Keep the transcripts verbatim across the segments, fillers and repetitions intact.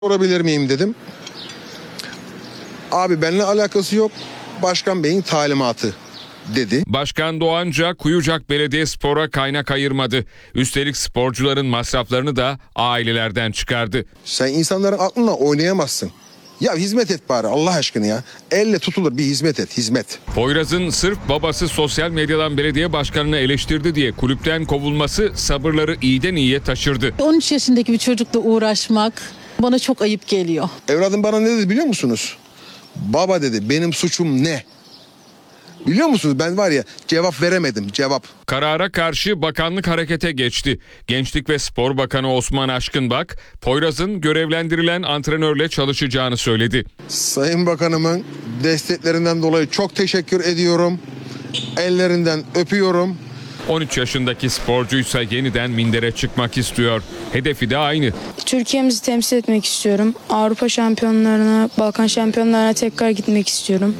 Sorabilir miyim dedim. Abi benimle alakası yok. Başkan Bey'in talimatı dedi. Başkan Doğanca Kuyucak Belediyespor'a kaynak ayırmadı. Üstelik sporcuların masraflarını da ailelerden çıkardı. Sen insanların aklına oynayamazsın. Ya hizmet et bari Allah aşkına ya. Elle tutulur bir hizmet et, hizmet. Poyraz'ın sırf babası sosyal medyadan belediye başkanını eleştirdi diye kulüpten kovulması sabırları iyiden iyiye taşırdı. on üç yaşındaki bir çocukla uğraşmak bana çok ayıp geliyor. Evladım bana ne dedi biliyor musunuz? Baba dedi benim suçum ne? Biliyor musunuz ben var ya cevap veremedim cevap. Karara karşı bakanlık harekete geçti. Gençlik ve Spor Bakanı Osman Aşkınbak, Poyraz'ın görevlendirilen antrenörle çalışacağını söyledi. Sayın Bakanımın desteklerinden dolayı çok teşekkür ediyorum. Ellerinden öpüyorum. on üç yaşındaki sporcuysa yeniden mindere çıkmak istiyor. Hedefi de aynı. Türkiye'mizi temsil etmek istiyorum. Avrupa şampiyonlarına, Balkan şampiyonlarına tekrar gitmek istiyorum.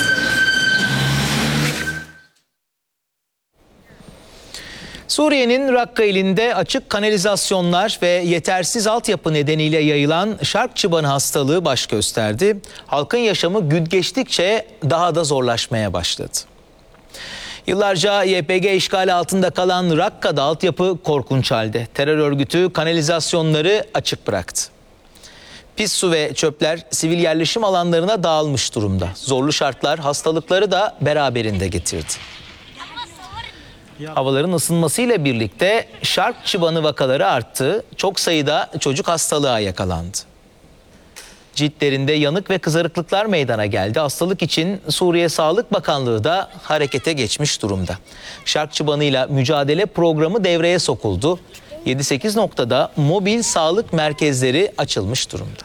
Suriye'nin Rakka ilinde açık kanalizasyonlar ve yetersiz altyapı nedeniyle yayılan şark çıbanı hastalığı baş gösterdi. Halkın yaşamı gün geçtikçe daha da zorlaşmaya başladı. Yıllarca Y P G işgali altında kalan Rakka'da altyapı korkunç halde. Terör örgütü kanalizasyonları açık bıraktı. Pis su ve çöpler sivil yerleşim alanlarına dağılmış durumda. Zorlu şartlar hastalıkları da beraberinde getirdi. Havaların ısınmasıyla birlikte şark çıbanı vakaları arttı. Çok sayıda çocuk hastalığa yakalandı. Ciltlerinde yanık ve kızarıklıklar meydana geldi. Hastalık için Suriye Sağlık Bakanlığı da harekete geçmiş durumda. Şark çıbanıyla mücadele programı devreye sokuldu. yedi sekiz noktada mobil sağlık merkezleri açılmış durumda.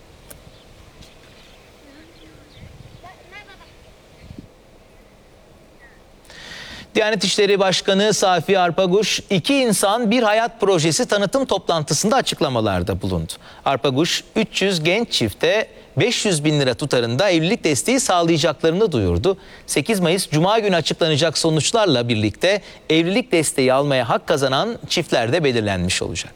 Diyanet İşleri Başkanı Safi Arpaguş, iki insan bir hayat projesi tanıtım toplantısında açıklamalarda bulundu. Arpaguş, üç yüz genç çifte beş yüz bin lira tutarında evlilik desteği sağlayacaklarını duyurdu. sekiz Mayıs Cuma günü açıklanacak sonuçlarla birlikte evlilik desteği almaya hak kazanan çiftler de belirlenmiş olacak.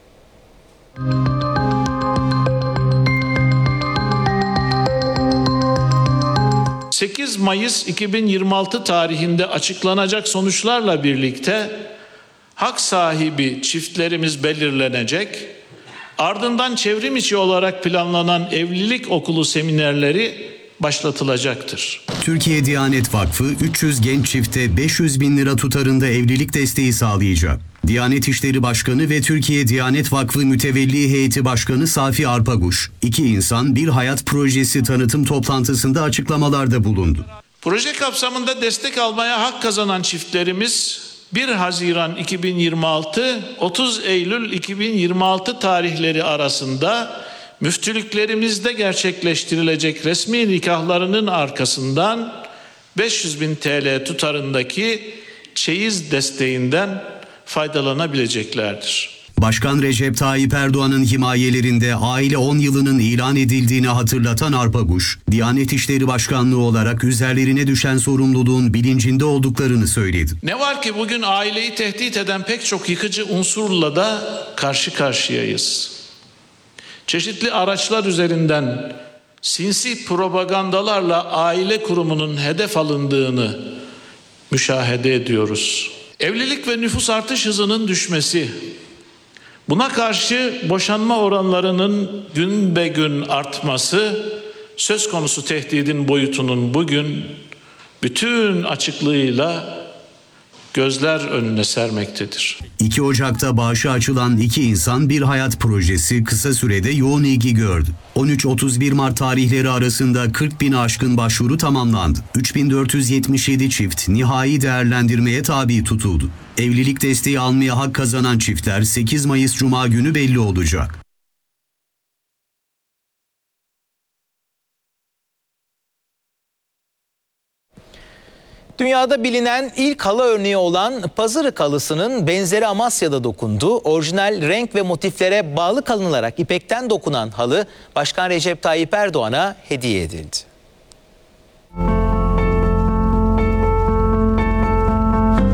sekiz Mayıs iki bin yirmi altı tarihinde açıklanacak sonuçlarla birlikte hak sahibi çiftlerimiz belirlenecek. Ardından çevrim içi olarak planlanan evlilik okulu seminerleri başlatılacaktır. Türkiye Diyanet Vakfı üç yüz genç çifte beş yüz bin lira tutarında evlilik desteği sağlayacak. Diyanet İşleri Başkanı ve Türkiye Diyanet Vakfı Mütevelli Heyeti Başkanı Safi Arpaguş, iki insan bir hayat projesi tanıtım toplantısında açıklamalarda bulundu. Proje kapsamında destek almaya hak kazanan çiftlerimiz bir Haziran iki bin yirmi altı otuz Eylül iki bin yirmi altı tarihleri arasında müftülüklerimizde gerçekleştirilecek resmi nikahlarının arkasından beş yüz bin T L tutarındaki çeyiz desteğinden faydalanabileceklerdir. Başkan Recep Tayyip Erdoğan'ın himayelerinde aile on yılının ilan edildiğini hatırlatan Arpaguş, Diyanet İşleri Başkanlığı olarak üzerlerine düşen sorumluluğun bilincinde olduklarını söyledi. Ne var ki bugün aileyi tehdit eden pek çok yıkıcı unsurla da karşı karşıyayız. Çeşitli araçlar üzerinden sinsi propagandalarla aile kurumunun hedef alındığını müşahede ediyoruz. Evlilik ve nüfus artış hızının düşmesi, buna karşı boşanma oranlarının gün be gün artması, söz konusu tehdidin boyutunun bugün bütün açıklığıyla gözler önüne sermektedir. iki Ocak'ta bağışı açılan iki insan bir hayat projesi kısa sürede yoğun ilgi gördü. on üç otuz bir Mart tarihleri arasında kırk bini aşkın başvuru tamamlandı. üç bin dört yüz yetmiş yedi çift nihai değerlendirmeye tabi tutuldu. Evlilik desteği almaya hak kazanan çiftler sekiz Mayıs Cuma günü belli olacak. Dünyada bilinen ilk halı örneği olan Pazırık halısının benzeri Amasya'da dokundu. Orijinal renk ve motiflere bağlı kalınarak ipekten dokunan halı Başkan Recep Tayyip Erdoğan'a hediye edildi.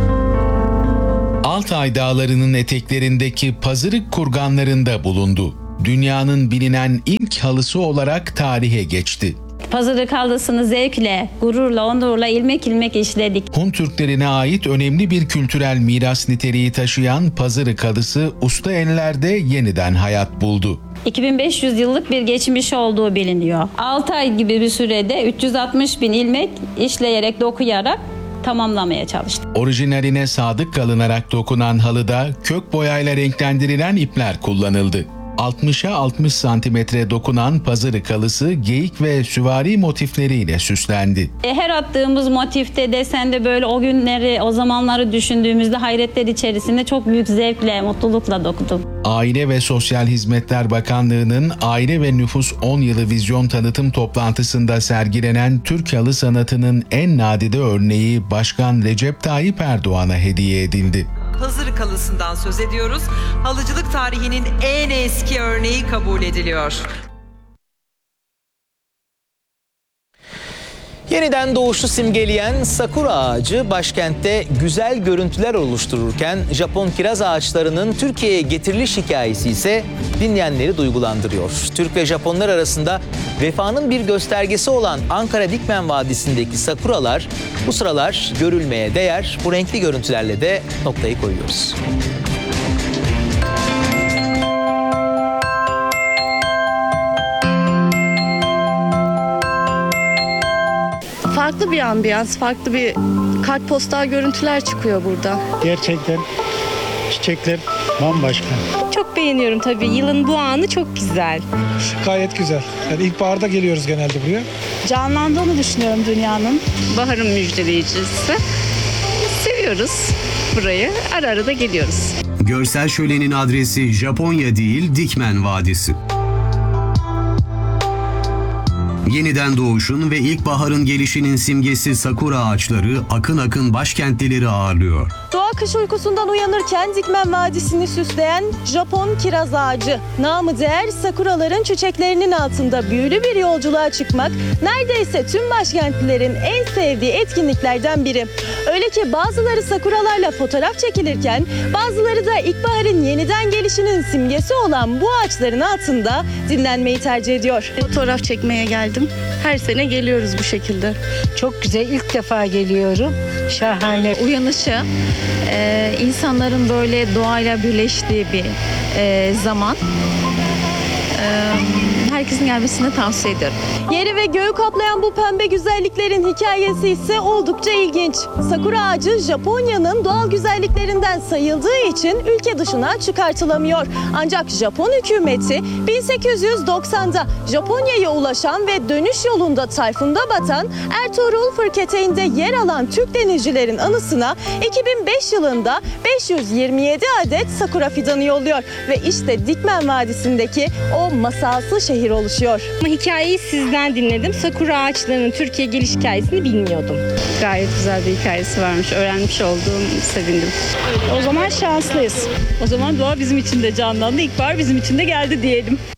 Altay Dağları'nın eteklerindeki Pazırık kurganlarında bulundu. dünyanın bilinen ilk halısı olarak tarihe geçti. Pazarık halısını zevkle, gururla, onurla ilmek ilmek işledik. Hun Türklerine ait önemli bir kültürel miras niteliği taşıyan Pazarık halısı usta ellerde yeniden hayat buldu. iki bin beş yüz yıllık bir geçmiş olduğu biliniyor. altı ay gibi bir sürede üç yüz altmış bin ilmek işleyerek, dokuyarak tamamlamaya çalıştık. Orijinaline sadık kalınarak dokunan halıda kök boyayla renklendirilen ipler kullanıldı. altmışa altmış santimetre dokunan Pazarık halısı geyik ve süvari motifleriyle süslendi. E, Her attığımız motifte, desende böyle o günleri, o zamanları düşündüğümüzde hayretler içerisinde çok büyük zevkle, mutlulukla dokudum. Aile ve Sosyal Hizmetler Bakanlığı'nın Aile ve Nüfus on yılı vizyon tanıtım toplantısında sergilenen Türk halı sanatının en nadide örneği Başkan Recep Tayyip Erdoğan'a hediye edildi. Pazarık halısından söz ediyoruz. Halıcılık tarihinin en eski örneği kabul ediliyor. Yeniden doğuşu simgeleyen sakura ağacı başkentte güzel görüntüler oluştururken Japon kiraz ağaçlarının Türkiye'ye getiriliş hikayesi ise dinleyenleri duygulandırıyor. Türk ve Japonlar arasında vefanın bir göstergesi olan Ankara Dikmen Vadisi'ndeki sakuralar bu sıralar görülmeye değer. Bu renkli görüntülerle de noktayı koyuyoruz. Farklı bir ambiyans, farklı bir kartpostal görüntüler çıkıyor burada. Gerçekten çiçekler bambaşka. Çok beğeniyorum tabii. Yılın bu anı çok güzel. Gayet güzel. Yani ilkbaharda geliyoruz genelde buraya. Canlandığını düşünüyorum dünyanın. Baharın müjdeleyicisi. Seviyoruz burayı. Ara ara da geliyoruz. Görsel şölenin adresi Japonya değil Dikmen Vadisi. Yeniden doğuşun ve ilkbaharın gelişinin simgesi sakura ağaçları akın akın başkentlileri ağırlıyor. Doğa kış uykusundan uyanırken Dikmen Vadisi'ni süsleyen Japon kiraz ağacı. Namı değer sakuraların çiçeklerinin altında büyülü bir yolculuğa çıkmak neredeyse tüm başkentlilerin en sevdiği etkinliklerden biri. Öyle ki bazıları sakuralarla fotoğraf çekilirken bazıları da ilkbaharın yeniden gelişinin simgesi olan bu ağaçların altında dinlenmeyi tercih ediyor. Fotoğraf çekmeye geldim. Her sene geliyoruz bu şekilde. Çok güzel, ilk defa geliyorum. Şahane. Uyanışı, e, insanların böyle doğayla birleştiği bir e, zaman. E, herkesin gelmesini tavsiye ederim. Yeri ve göğü kaplayan bu pembe güzelliklerin hikayesi ise oldukça ilginç. Sakura ağacı Japonya'nın doğal güzelliklerinden sayıldığı için ülke dışına çıkartılamıyor. Ancak Japon hükümeti bin sekiz yüz doksan'da Japonya'ya ulaşan ve dönüş yolunda tayfunda batan Ertuğrul Fırketeyn'de yer alan Türk denizcilerin anısına iki bin beş yılında beş yüz yirmi yedi adet sakura fidanı yolluyor. Ve işte Dikmen Vadisi'ndeki o masalsı şehir oluşuyor. Hikayeyi sizden dinledim. Sakura ağaçlarının Türkiye geliş hikayesini bilmiyordum. Gayet güzel bir hikayesi varmış. Öğrenmiş olduğum sevindim. O zaman şanslıyız. O zaman doğa bizim için de canlandı. İlkbahar bizim için de geldi diyelim.